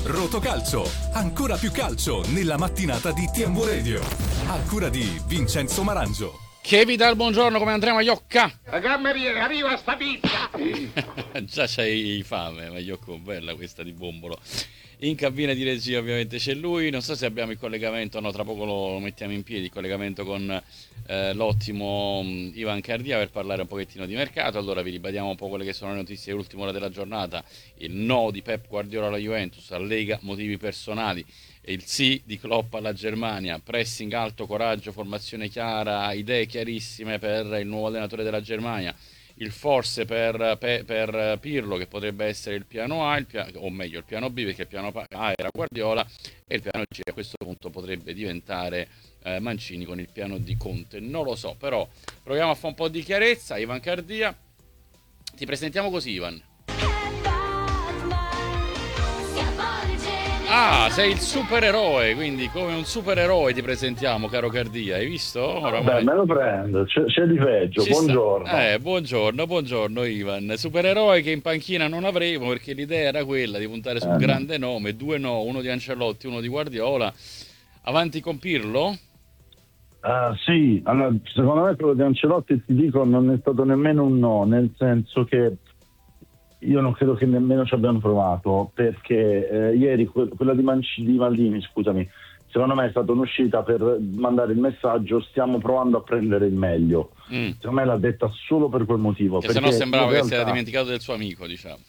Rotocalcio, ancora più calcio nella mattinata di TMW Radio. A cura di Vincenzo Marangio. Che vi dà il buongiorno, come andremo a Iocca? Cameriere, arriva sta pizza! Già c'hai fame, ma Iocco, bella questa di Bombolo. In cabina di regia ovviamente c'è lui, non so se abbiamo il collegamento, no, tra poco lo mettiamo in piedi, il collegamento con l'ottimo Ivan Cardia per parlare un pochettino di mercato. Allora vi ribadiamo un po' quelle che sono le notizie dell'ultima ora della giornata: il no di Pep Guardiola alla Juventus, allega motivi personali, il sì di Klopp alla Germania, pressing alto, coraggio, formazione chiara, idee chiarissime per il nuovo allenatore della Germania, il forse per Pirlo che potrebbe essere il piano A, o meglio il piano B, perché il piano A era Guardiola e il piano C a questo punto potrebbe diventare Mancini con il piano di Conte. Non lo so, però proviamo a fare un po' di chiarezza. Ivan Cardia, ti presentiamo così, Ivan. Ah, sei il supereroe, quindi come un supereroe ti presentiamo, caro Cardia, hai visto? Oramai... Beh, me lo prendo, c'è di peggio, buongiorno. Buongiorno Ivan, supereroe che in panchina non avremo perché l'idea era quella di puntare su un grande nome, due no, uno di Ancelotti, uno di Guardiola. Avanti con Pirlo? Sì, allora, secondo me quello di Ancelotti, ti dico, non è stato nemmeno un no, nel senso che io non credo che nemmeno ci abbiano provato, perché ieri quella di Maldini, scusami, secondo me è stata un'uscita per mandare il messaggio: stiamo provando a prendere il meglio. Secondo me l'ha detta solo per quel motivo, che se no sembrava che si era dimenticato del suo amico, diciamo.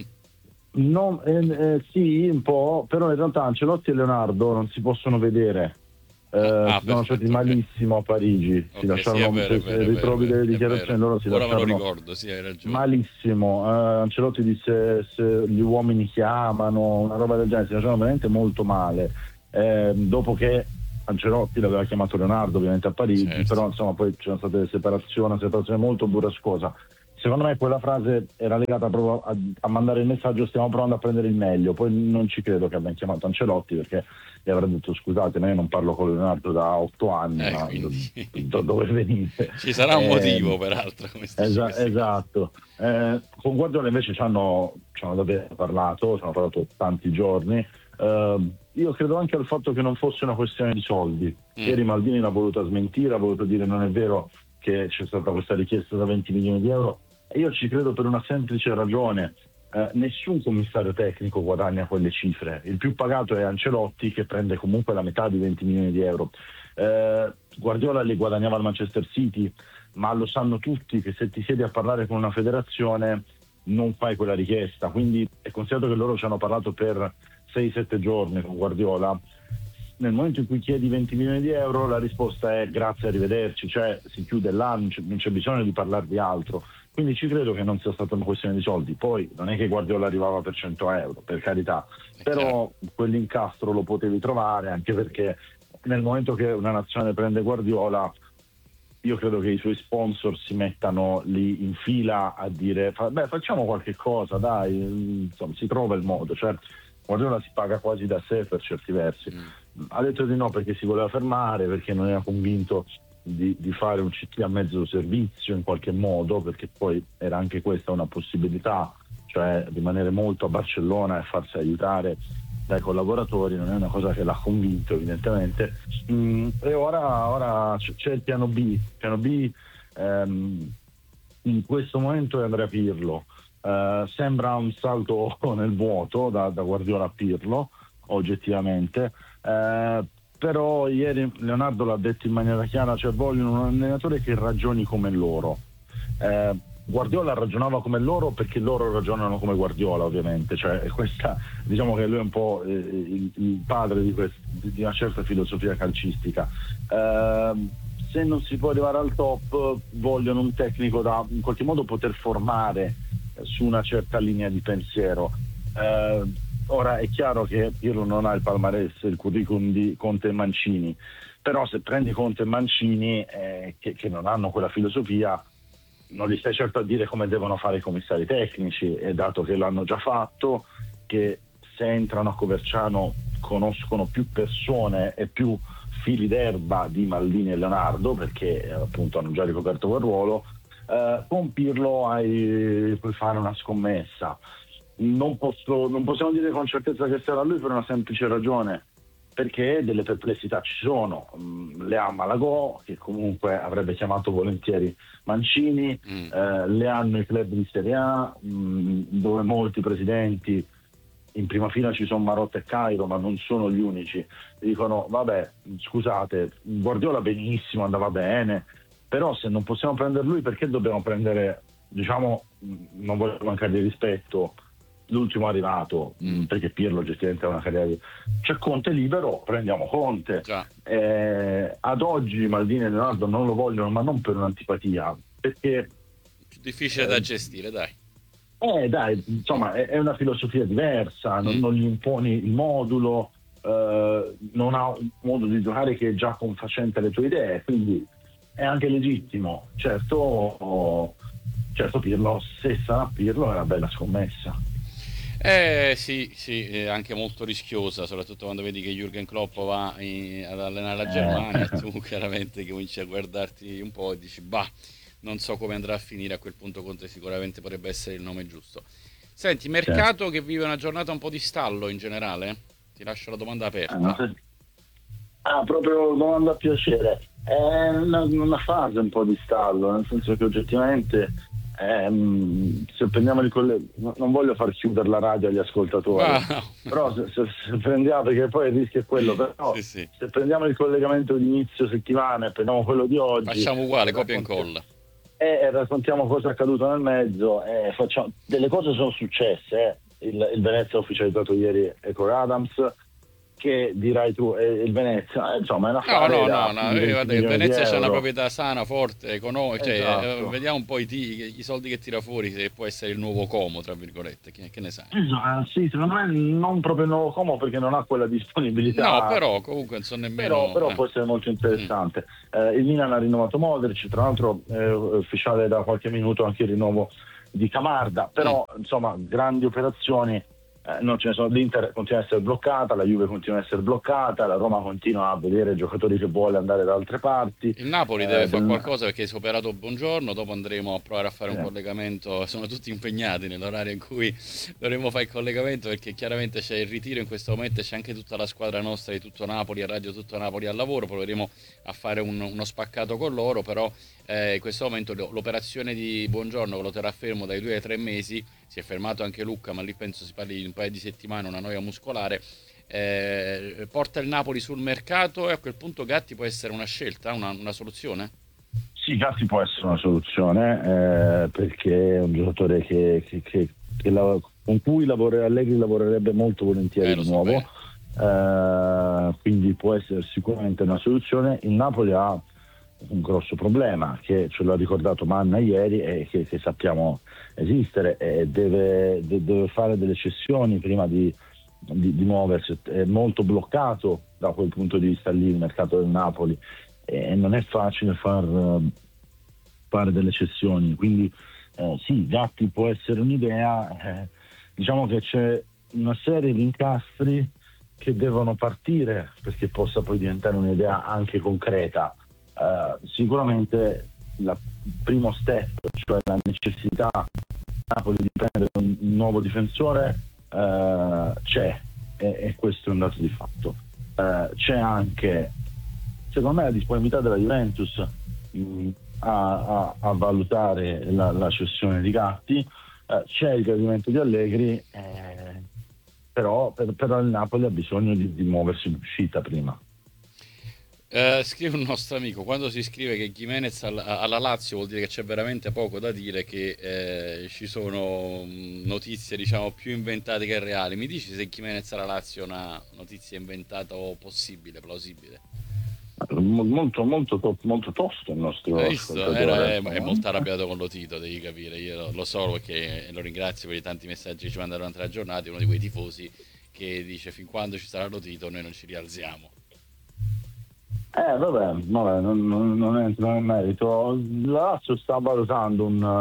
No, sì, un po', però in realtà Ancelotti e Leonardo non si possono vedere. Si sono lasciati malissimo a Parigi, si lasciarono, ritrovi delle dichiarazioni, loro si lasciarono, me lo ricordo, sì, hai ragione, malissimo. Ancelotti disse: se gli uomini chiamano, una roba del genere, si lasciarono veramente molto male, dopo che Ancelotti l'aveva chiamato Leonardo ovviamente a Parigi, certo. Però insomma poi c'erano state una separazione molto burrascosa. Secondo me quella frase era legata proprio a mandare il messaggio: stiamo provando a prendere il meglio. Poi non ci credo che abbiamo chiamato Ancelotti, perché gli avrà detto: scusate, ma io non parlo con Leonardo da 8 anni, ma dove venite? Ci sarà un motivo, peraltro, come esatto. Con Guardiola invece ci hanno davvero parlato, ci hanno parlato tanti giorni. Io credo anche al fatto che non fosse una questione di soldi. Ieri Maldini l'ha voluta smentire, ha voluto dire: non è vero che c'è stata questa richiesta da 20 milioni di euro. E io ci credo per una semplice ragione: nessun commissario tecnico guadagna quelle cifre. Il più pagato è Ancelotti, che prende comunque la metà di 20 milioni di euro. Guardiola li guadagnava al Manchester City, ma lo sanno tutti che se ti siedi a parlare con una federazione non fai quella richiesta. Quindi è considerato che loro ci hanno parlato per 6-7 giorni con Guardiola. Nel momento in cui chiedi 20 milioni di euro la risposta è grazie, arrivederci, cioè si chiude l'anno, non c'è bisogno di parlare di altro. Quindi ci credo che non sia stata una questione di soldi. Poi non è che Guardiola arrivava per 100 euro, per carità, però quell'incastro lo potevi trovare, anche perché nel momento che una nazionale prende Guardiola, io credo che i suoi sponsor si mettano lì in fila a dire: facciamo qualche cosa, dai, insomma, si trova il modo. Cioè Guardiola si paga quasi da sé per certi versi. Ha detto di no perché si voleva fermare, perché non era convinto di fare un CT a mezzo servizio in qualche modo, perché poi era anche questa una possibilità, cioè rimanere molto a Barcellona e farsi aiutare dai collaboratori. Non è una cosa che l'ha convinto evidentemente. E ora c'è il piano B. Il piano B in questo momento è Andrea Pirlo. Sembra un salto nel vuoto da Guardiola a Pirlo, oggettivamente, però ieri Leonardo l'ha detto in maniera chiara: cioè vogliono un allenatore che ragioni come loro. Guardiola ragionava come loro perché loro ragionano come Guardiola, ovviamente, cioè questa, diciamo che lui è un po' il padre di una certa filosofia calcistica. Se non si può arrivare al top, vogliono un tecnico da in qualche modo poter formare su una certa linea di pensiero. Ora è chiaro che Pirlo non ha il palmarès, il curriculum di Conte e Mancini, però se prendi Conte e Mancini che non hanno quella filosofia, non gli stai certo a dire come devono fare i commissari tecnici, e dato che l'hanno già fatto, che se entrano a Coverciano conoscono più persone e più fili d'erba di Maldini e Leonardo, perché appunto hanno già ricoperto quel ruolo. Con Pirlo puoi fare una scommessa. non possiamo dire con certezza che sarà lui per una semplice ragione, perché delle perplessità ci sono. Le ha Malagò, che comunque avrebbe chiamato volentieri Mancini, le hanno i club di Serie A, dove molti presidenti, in prima fila ci sono Marotta e Cairo, ma non sono gli unici, dicono vabbè, scusate, Guardiola benissimo, andava bene, però se non possiamo prendere lui, perché dobbiamo prendere, diciamo, non voglio mancare di rispetto, l'ultimo arrivato, perché Pirlo oggettivamente ha una carriera c'è Conte libero, prendiamo Conte. Ad oggi Maldini e Leonardo non lo vogliono, ma non per un'antipatia, perché più difficile da gestire, dai. Dai, insomma, è una filosofia diversa, non gli imponi il modulo, non ha un modo di giocare che è già confacente alle tue idee, quindi è anche legittimo. Certo Pirlo, se sarà Pirlo, è una bella scommessa. Sì, è anche molto rischiosa, soprattutto quando vedi che Jürgen Klopp va ad allenare la Germania, tu chiaramente cominci a guardarti un po' e dici, bah, non so come andrà a finire. A quel punto Conte sicuramente potrebbe essere il nome giusto. Senti, mercato che vive una giornata un po' di stallo in generale? Ti lascio la domanda aperta. Proprio domanda a piacere. È una fase un po' di stallo, nel senso che oggettivamente se prendiamo non voglio far chiudere la radio agli ascoltatori, però se prendiamo, perché poi il rischio è quello, però sì. Se prendiamo il collegamento di inizio settimana e prendiamo quello di oggi, facciamo uguale, copia e incolla. Raccontiamo cosa è accaduto nel mezzo, delle cose sono successe. Il Venezia ha ufficializzato ieri Ecor Adams, che dirai tu, il Venezia, insomma, è una il Venezia c'è una proprietà sana, forte, economica, esatto. Vediamo un po' i soldi che tira fuori, se può essere il nuovo Como, tra virgolette, che ne sai? Sì, secondo me non proprio il nuovo Como, perché non ha quella disponibilità. No, però comunque non so nemmeno. Però può essere molto interessante. Il Milan ha rinnovato Modric, tra l'altro è ufficiale da qualche minuto anche il rinnovo di Camarda, però insomma grandi operazioni non ce ne sono. L'Inter continua a essere bloccata, la Juve continua a essere bloccata, la Roma continua a vedere giocatori che vuole andare da altre parti. Il Napoli deve fare qualcosa, perché si è operato Buongiorno, dopo andremo a provare a fare un collegamento. Sono tutti impegnati nell'orario in cui dovremo fare il collegamento, perché chiaramente c'è il ritiro in questo momento, c'è anche tutta la squadra nostra di Tutto Napoli a Radio Tutto Napoli al lavoro. Proveremo a fare uno spaccato con loro, però in questo momento l'operazione di Buongiorno lo terrà fermo dai 2 ai 3 mesi. Si è fermato anche Lucca, ma lì penso si parli di un paio di settimane, una noia muscolare. Porta il Napoli sul mercato, e a quel punto Gatti può essere una scelta, una soluzione? Sì, Gatti può essere una soluzione, perché è un giocatore con cui Allegri lavorerebbe molto volentieri di nuovo, quindi può essere sicuramente una soluzione. Il Napoli ha un grosso problema, che ce l'ha ricordato Manna ieri, e che sappiamo esistere, e deve fare delle cessioni prima di muoversi. È molto bloccato da quel punto di vista lì il mercato del Napoli, e non è facile fare delle cessioni, quindi sì, Gatti può essere un'idea. Diciamo che c'è una serie di incastri che devono partire perché possa poi diventare un'idea anche concreta. Sicuramente il primo step, cioè la necessità Napoli di prendere un nuovo difensore, c'è, e questo è un dato di fatto. C'è anche, secondo me, la disponibilità della Juventus a valutare la cessione di Gatti, c'è il gradimento di Allegri, però il Napoli ha bisogno di muoversi in uscita prima. Scrive un nostro amico: quando si scrive che Gimenez alla Lazio vuol dire che c'è veramente poco da dire, che ci sono notizie, diciamo, più inventate che reali. Mi dici se Gimenez alla Lazio è una notizia inventata o possibile, plausibile? Molto tosto il nostro. Hai visto? È molto arrabbiato con Lotito, devi capire. Io lo so, perché lo ringrazio per i tanti messaggi che ci manda durante la giornata. È uno di quei tifosi che dice: fin quando ci sarà Lotito noi non ci rialziamo. Vabbè, non entro nel merito. La Lazio sta valutando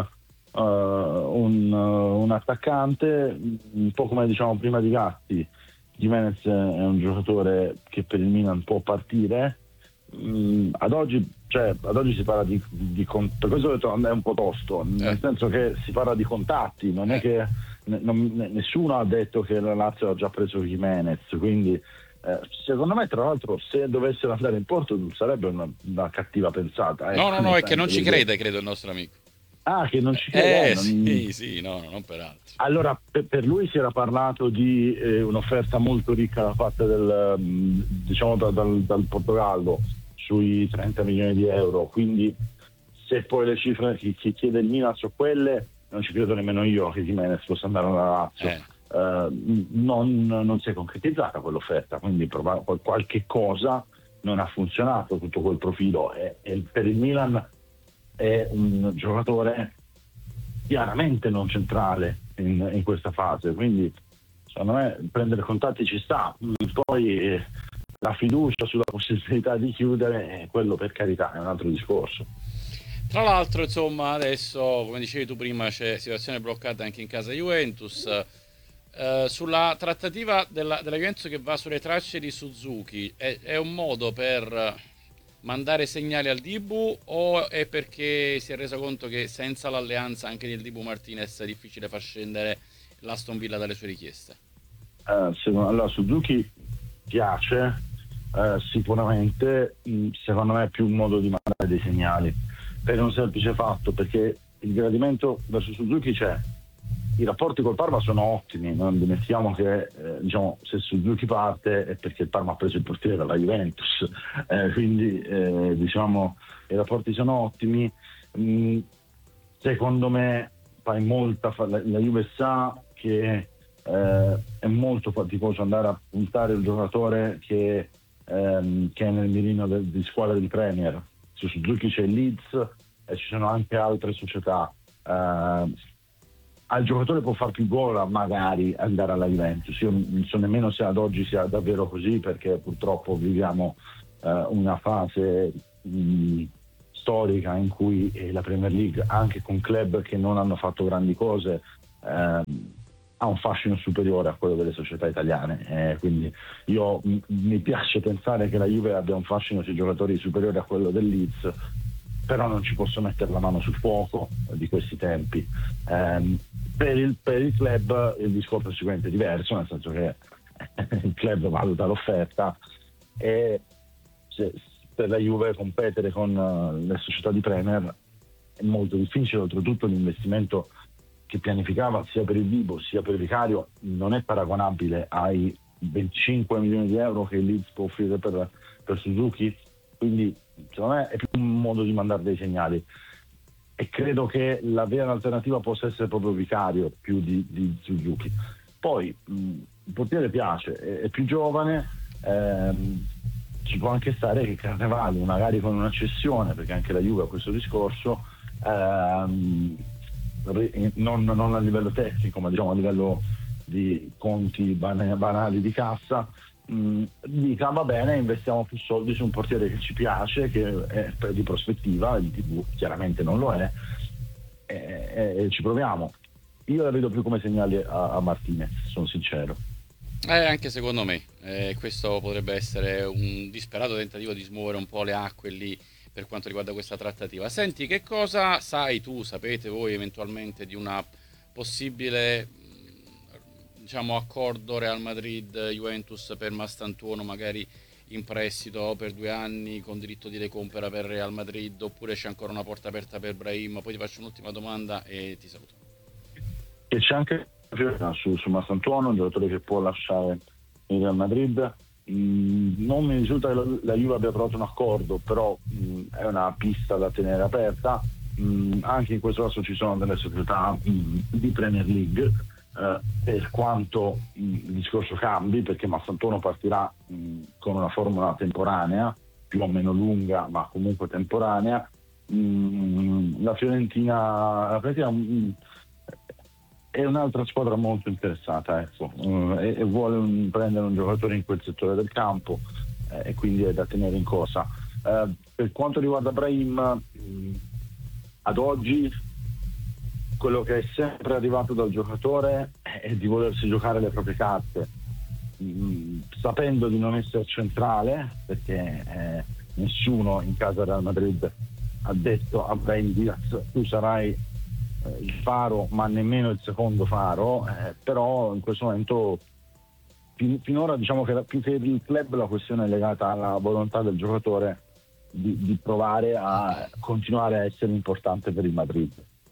un attaccante, un po' come diciamo prima di Gatti. Gimenez è un giocatore che per il Milan può partire. Ad oggi si parla per questo ho detto è un po' tosto, nel senso che si parla di contatti, non è che nessuno ha detto che la Lazio ha già preso Jimenez, quindi secondo me, tra l'altro, se dovessero andare in porto sarebbe una cattiva pensata. No, è che non ci crede, credo, il nostro amico. Ah, che non ci crede? Sì, no, non peraltro. Allora, per lui si era parlato di un'offerta molto ricca da parte dal Portogallo sui 30 milioni di euro, quindi se poi le cifre che chiede il Milan sono quelle, non ci credo nemmeno io che Jimenez possa andare alla Lazio. Non si è concretizzata quell'offerta, quindi qualche cosa non ha funzionato, tutto quel profilo, e per il Milan è un giocatore chiaramente non centrale in questa fase, quindi secondo me prendere contatti ci sta. Poi la fiducia sulla possibilità di chiudere, quello per carità è un altro discorso. Tra l'altro, insomma, adesso, come dicevi tu prima, c'è situazione bloccata anche in casa Juventus. Sulla trattativa della Juventus che va sulle tracce di Suzuki, è un modo per mandare segnali al Dibu, o è perché si è reso conto che senza l'alleanza anche del Dibu Martinez è difficile far scendere l'Aston Villa dalle sue richieste? Allora, Suzuki piace, sicuramente. Secondo me è più un modo di mandare dei segnali, per un semplice fatto, perché il gradimento verso Suzuki c'è. I rapporti col Parma sono ottimi, non dimentichiamo che se Suzuki parte è perché il Parma ha preso il portiere dalla Juventus, quindi i rapporti sono ottimi. Secondo me la Juve sa che è molto faticoso andare a puntare il giocatore che è nel mirino di squadra di Premier. Su Suzuki c'è il Leeds e ci sono anche altre società. Al giocatore può far più gol magari andare alla Juventus. Io non so nemmeno se ad oggi sia davvero così, perché purtroppo viviamo una fase storica in cui la Premier League, anche con club che non hanno fatto grandi cose, ha un fascino superiore a quello delle società italiane, quindi mi piace pensare che la Juve abbia un fascino sui giocatori superiore a quello del Leeds, però non ci posso mettere la mano sul fuoco di questi tempi. Per il club il discorso è sicuramente diverso, nel senso che il club valuta l'offerta, e per la Juve competere con le società di Premier è molto difficile. Oltretutto l'investimento che pianificava sia per il Dibu sia per il Vicario non è paragonabile ai 25 milioni di euro che il Leeds può offrire per Suzuki, quindi secondo me è più un modo di mandare dei segnali, e credo che la vera alternativa possa essere proprio Vicario più di Suzuki. Poi il portiere piace, è più giovane, ci può anche stare che Carnevali, magari con una cessione, perché anche la Juve ha questo discorso, non a livello tecnico, ma diciamo a livello di conti banali di cassa, dica va bene, investiamo più soldi su un portiere che ci piace, che è di prospettiva, il TV chiaramente non lo è, e ci proviamo. Io la vedo più come segnali a Martinez, sono sincero. Anche secondo me questo potrebbe essere un disperato tentativo di smuovere un po' le acque lì per quanto riguarda questa trattativa. Senti, che cosa sapete voi eventualmente di una possibile accordo Real Madrid-Juventus per Mastantuono, magari in prestito per 2 anni con diritto di recompra per Real Madrid, oppure c'è ancora una porta aperta per Brahim? Poi ti faccio un'ultima domanda e ti saluto. E c'è anche su Mastantuono, un giocatore che può lasciare il Real Madrid. Non mi risulta che la Juve abbia trovato un accordo, però è una pista da tenere aperta. Anche in questo caso ci sono delle società di Premier League, per quanto il discorso cambi, perché Mastantuono partirà con una formula temporanea, più o meno lunga ma comunque temporanea. La Fiorentina è un'altra squadra molto interessata, ecco, e vuole prendere un giocatore in quel settore del campo, e quindi è da tenere in cosa. Per quanto riguarda Brahim, ad oggi quello che è sempre arrivato dal giocatore è di volersi giocare le proprie carte, sapendo di non essere centrale, perché nessuno in casa Real Madrid ha detto a Brahim Diaz tu sarai il faro, ma nemmeno il secondo faro, però in questo momento finora diciamo che più che il club la questione è legata alla volontà del giocatore di provare a continuare a essere importante per il Madrid.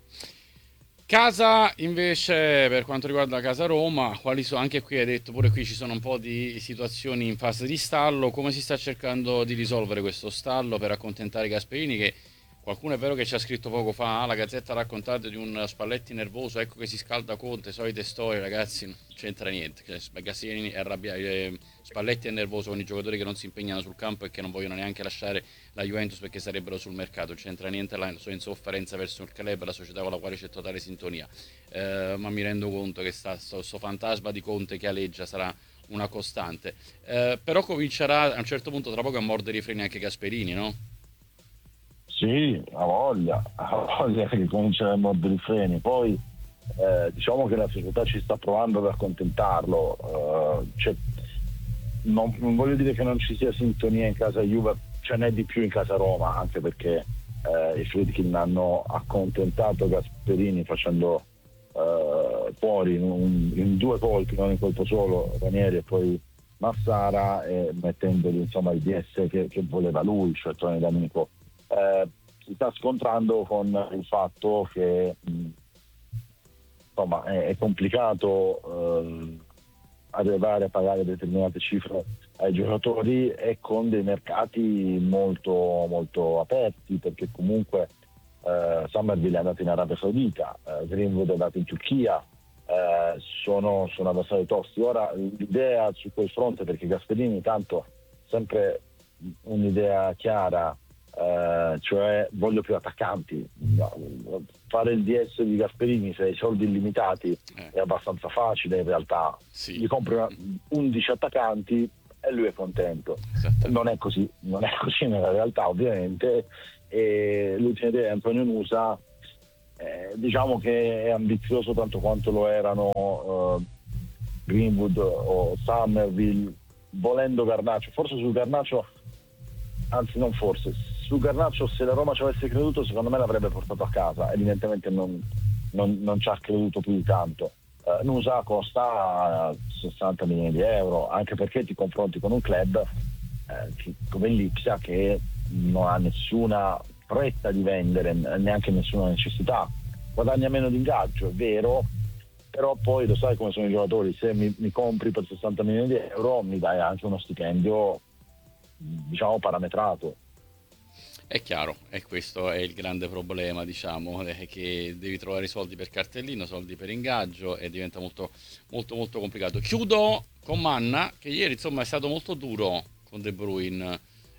Casa invece, per quanto riguarda Casa Roma, quali sono, anche qui hai detto, pure qui ci sono un po' di situazioni in fase di stallo, come si sta cercando di risolvere questo stallo per accontentare Gasperini, che qualcuno è vero che ci ha scritto poco fa, la Gazzetta ha raccontato di un Spalletti nervoso, ecco che si scalda Conte, solite storie, ragazzi, non c'entra niente, Gasperini è arrabbiato, Spalletti è nervoso con i giocatori che non si impegnano sul campo e che non vogliono neanche lasciare la Juventus perché sarebbero sul mercato, c'entra niente la sua insofferenza verso il club, la società con la quale c'è totale sintonia, ma mi rendo conto che sto fantasma di Conte che aleggia sarà una costante, però comincerà a un certo punto tra poco a mordere i freni anche Gasperini, no? Sì, ha voglia che comincia a mordere i freni. Poi diciamo che la società ci sta provando ad accontentarlo. Non voglio dire che non ci sia sintonia in casa Juve, ce n'è di più in casa Roma, anche perché i Friedkin hanno accontentato Gasperini facendo fuori in due colpi, non in colpo solo, Ranieri e poi Massara, e mettendogli insomma il DS che voleva lui, cioè Tony D'Amico. Si sta scontrando con il fatto che insomma è complicato arrivare a pagare determinate cifre ai giocatori e con dei mercati molto molto aperti, perché comunque Summerville è andato in Arabia Saudita, Greenwood è andato in Turchia, sono avversari tosti. Ora l'idea su quel fronte, perché Gasperini tanto sempre un'idea chiara, cioè voglio più attaccanti. Fare il DS di Gasperini se hai soldi illimitati è abbastanza facile in realtà. Sì. Gli compri 11 attaccanti e lui è contento. Non è così nella realtà, ovviamente. E l'ultima idea è Antonio Nusa, diciamo che è ambizioso tanto quanto lo erano Greenwood o Summerville, volendo Garnacho. Forse su Garnacho, anzi non forse, su Garnacho se la Roma ci avesse creduto secondo me l'avrebbe portato a casa, evidentemente non ci ha creduto più di tanto. Nusa costa 60 milioni di euro, anche perché ti confronti con un club come l'Ipsia che non ha nessuna fretta di vendere, neanche nessuna necessità, guadagna meno di ingaggio, è vero, però poi lo sai come sono i giocatori, se mi compri per 60 milioni di euro mi dai anche uno stipendio diciamo parametrato. È chiaro, e questo è il grande problema, diciamo, che devi trovare i soldi per cartellino, soldi per ingaggio e diventa molto molto molto complicato. Chiudo con Manna, che ieri insomma è stato molto duro con De Bruyne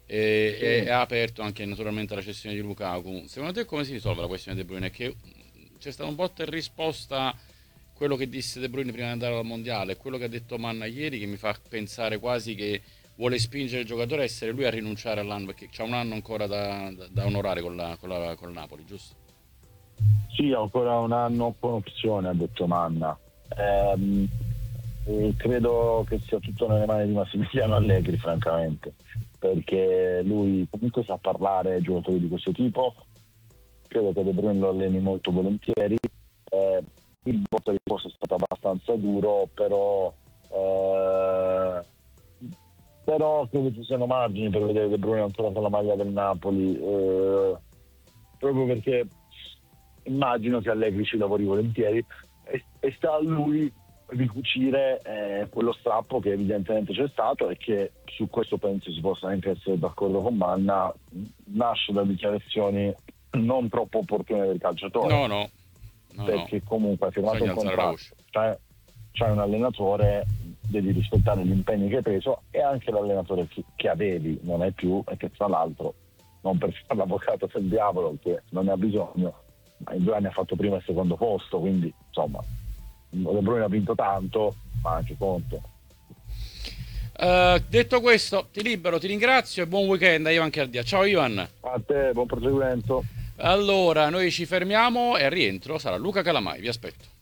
e ha aperto anche naturalmente la cessione di Lukaku. Secondo te come si risolve la questione De Bruyne? Che c'è stato un botta e risposta, quello che disse De Bruyne prima di andare al mondiale, quello che ha detto Manna ieri, che mi fa pensare quasi che vuole spingere il giocatore a essere lui a rinunciare all'anno, perché c'ha un anno ancora da onorare con il Napoli, giusto? Sì, ancora un anno con opzione, ha detto Manna. Credo che sia tutto nelle mani di Massimiliano Allegri, francamente, perché lui comunque sa parlare ai giocatori di questo tipo. Credo che De Bruyne lo alleni molto volentieri. Il botta di risposta è stato abbastanza duro, però credo ci siano margini per vedere De Bruyne ancora con la maglia del Napoli, proprio perché immagino che Allegri ci lavori volentieri e sta a lui ricucire quello strappo che evidentemente c'è stato, e che su questo penso si possa anche essere d'accordo con Manna, nasce da dichiarazioni non troppo opportune del calciatore. No, perché comunque ha firmato un contratto, c'è un allenatore, devi rispettare gli impegni che hai preso, e anche l'allenatore che avevi non è più, e che tra l'altro, non per fare l'avvocato del diavolo, che non ne ha bisogno, ma in 2 anni ha fatto primo e secondo posto, quindi insomma De Bruyne ha vinto tanto, ma anche Conte. Detto questo, ti libero, ti ringrazio e buon weekend a Ivan Cardia. Ciao Ivan. A te, buon proseguimento. Allora, noi ci fermiamo e al rientro sarà Luca Calamai, vi aspetto.